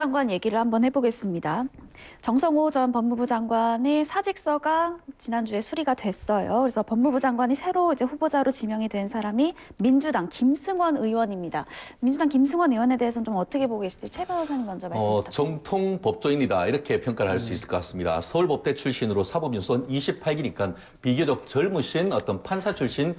장관 얘기를 한번 해보겠습니다. 정성호 전 법무부 장관의 사직서가 지난주에 수리가 됐어요. 그래서 법무부 장관이 새로 이제 후보자로 지명이 된 사람이 민주당 김승원 의원입니다. 민주당 김승원 의원에 대해서는 좀 어떻게 보고 계실지 최 변호사님 먼저 말씀 부탁드립니다. 정통 법조인이다 이렇게 평가를 할 수 있을 것 같습니다. 서울법대 출신으로 사법연수원 28기니까 비교적 젊으신 어떤 판사 출신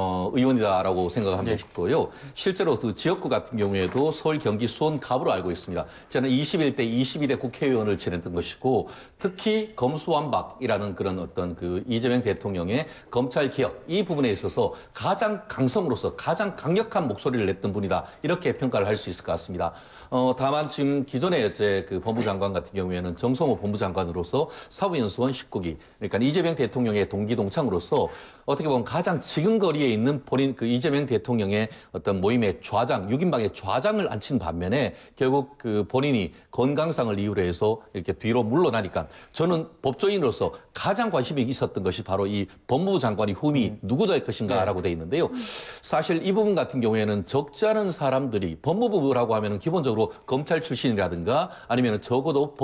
의원이다라고 생각하면 싶고요. 실제로 그 지역구 같은 경우에도 서울, 경기, 수원, 갑으로 알고 있습니다. 저는 21대, 21대 국회의원을 지냈던 것이고 특히 검수완박이라는 그런 어떤 그 이재명 대통령의 검찰 개혁 이 부분에 있어서 가장 강성으로서 가장 강력한 목소리를 냈던 분이다 이렇게 평가를 할 수 있을 것 같습니다. 다만 지금 기존에 이제 그 법무부 장관 같은 경우에는 정성호 법무부 장관으로서 사법연수원 19기 그러니까 이재명 대통령의 동기 동창으로서 어떻게 보면 가장 지근거리에 있는 본인 그 이재명 대통령의 어떤 모임의 좌장, 6인방의 좌장을 앉힌 반면에 결국 그 본인이 건강상을 이유로 해서 이렇게 뒤로 물러나니까 저는 법조인으로서 가장 관심이 있었던 것이 바로 이 법무부 장관이 후임이 누구 될 것인가라고 돼 있는데요. 사실 이 부분 같은 경우에는 적지 않은 사람들이 법무부라고 하면은 기본적으로 검찰 출신이라든가 아니면 적어도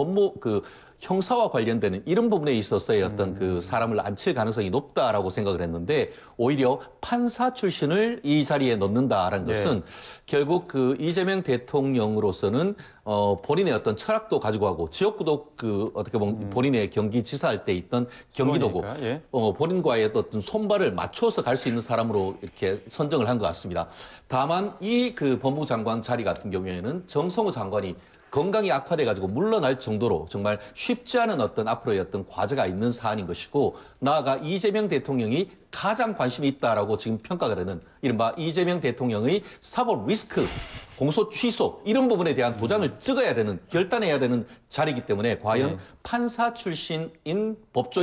형사와 관련되는 이런 부분에 있어서의 어떤 그 사람을 앉힐 가능성이 높다라고 생각을 했는데 오히려 판사 출신을 이 자리에 넣는다라는 것은 결국 그 이재명 대통령으로서는 본인의 어떤 철학도 가지고 하고 지역구도 그 어떻게 보면 본인의 경기지사 할 때 있던 경기도고 본인과의 어떤 손발을 맞춰서 갈 수 있는 사람으로 이렇게 선정을 한 것 같습니다. 다만 이 그 법무부 장관 자리 같은 경우에는 정성호 장관이 건강이 악화돼가지고 물러날 정도로 정말 쉽지 않은 어떤 앞으로의 어떤 과제가 있는 사안인 것이고 나아가 이재명 대통령이 가장 관심이 있다라고 지금 평가가 되는 이른바 이재명 대통령의 사법 리스크, 공소 취소 이런 부분에 대한 도장을 찍어야 되는 결단해야 되는 자리이기 때문에 과연 판사 출신인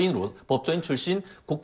법조인 출신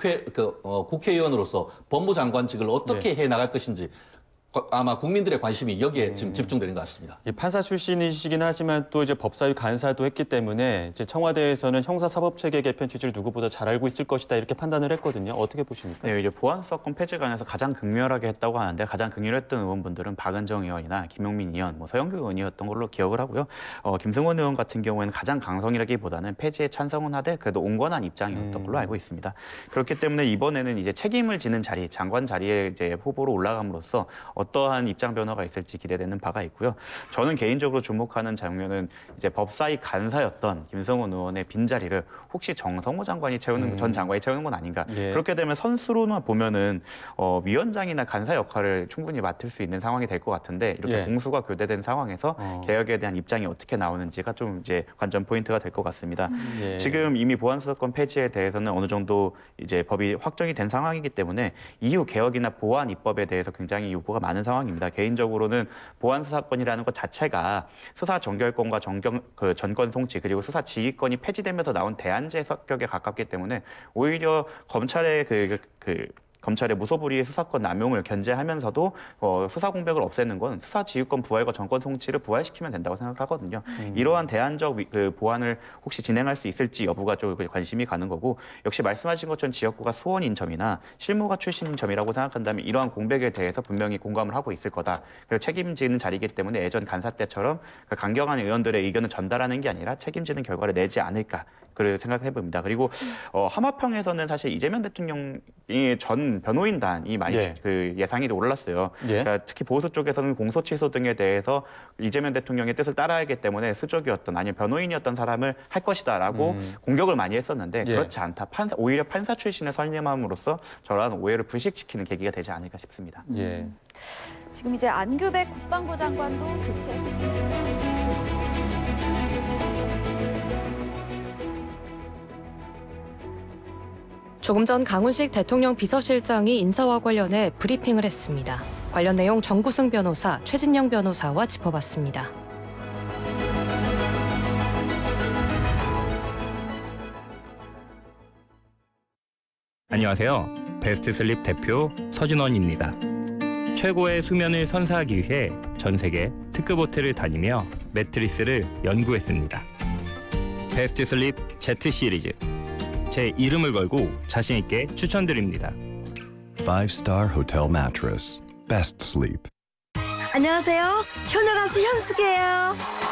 국회의원으로서 법무장관직을 어떻게 해 나갈 것인지 아마 국민들의 관심이 여기에 지금 집중되는 것 같습니다. 판사 출신이시긴 하지만 또 이제 법사위 간사도 했기 때문에 이제 청와대에서는 형사사법체계 개편 취지를 누구보다 잘 알고 있을 것이다 이렇게 판단을 했거든요. 어떻게 보십니까? 네, 이제 보안수사권 폐지 관해서 가장 극렬하게 했다고 하는데 가장 극렬했던 의원분들은 박은정 의원이나 김용민 의원, 서영교 의원이었던 걸로 기억을 하고요. 김승원 의원 같은 경우에는 가장 강성이라기보다는 폐지에 찬성은 하되 그래도 온건한 입장이었던 걸로 알고 있습니다. 그렇기 때문에 이번에는 이제 책임을 지는 자리, 장관 자리에 이제 후보로 올라감으로써 어떠한 입장 변화가 있을지 기대되는 바가 있고요. 저는 개인적으로 주목하는 장면은 이제 법사위 간사였던 김성원 의원의 빈자리를 혹시 정성호 장관이 채우는 전 장관이 채우는 건 아닌가. 그렇게 되면 선수로만 보면은 위원장이나 간사 역할을 충분히 맡을 수 있는 상황이 될 것 같은데 이렇게 공수가 교대된 상황에서 개혁에 대한 입장이 어떻게 나오는지가 좀 이제 관전 포인트가 될 것 같습니다. 지금 이미 보안수사권 폐지에 대해서는 어느 정도 이제 법이 확정이 된 상황이기 때문에 이후 개혁이나 보안 입법에 대해서 굉장히 요구가 많은 상황입니다. 개인적으로는 보안수사권이라는 것 자체가 수사 전결권과 전권 송치 그리고 수사 지휘권이 폐지되면서 나온 대안제 성격에 가깝기 때문에 오히려 검찰의 검찰의 무소불위의 수사권 남용을 견제하면서도 수사 공백을 없애는 건 수사 지휘권 부활과 전권 송치를 부활시키면 된다고 생각하거든요. 이러한 대안적 보완을 혹시 진행할 수 있을지 여부가 좀 관심이 가는 거고 역시 말씀하신 것처럼 지역구가 수원인 점이나 실무가 출신인 점이라고 생각한다면 이러한 공백에 대해서 분명히 공감을 하고 있을 거다. 그리고 책임지는 자리이기 때문에 예전 간사 때처럼 강경한 의원들의 의견을 전달하는 게 아니라 책임지는 결과를 내지 않을까. 그렇게 생각해 봅니다. 그리고 하마평에서는 사실 이재명 대통령이 전 변호인단이 많이 예상이 올랐어요. 그러니까 특히 보수 쪽에서는 공소 취소 등에 대해서 이재명 대통령의 뜻을 따라야 하기 때문에 수족이었던 아니면 변호인이었던 사람을 할 것이다라고 공격을 많이 했었는데 그렇지 않다. 오히려 판사 출신을 선임함으로써 저러한 오해를 불식시키는 계기가 되지 않을까 싶습니다. 지금 이제 안규백 국방부 장관도 교체했습니다. 조금 전 강훈식 대통령 비서실장이 인사와 관련해 브리핑을 했습니다. 관련 내용 정구승 변호사, 최진영 변호사와 짚어봤습니다. 안녕하세요. 베스트슬립 대표 서준원입니다. 최고의 수면을 선사하기 위해 전 세계 특급 호텔을 다니며 매트리스를 연구했습니다. 베스트슬립 Z 시리즈. 제 이름을 걸고 자신 있게 추천드립니다. 5-star hotel mattress. Best sleep. 안녕하세요. 현아 가수 현숙이에요.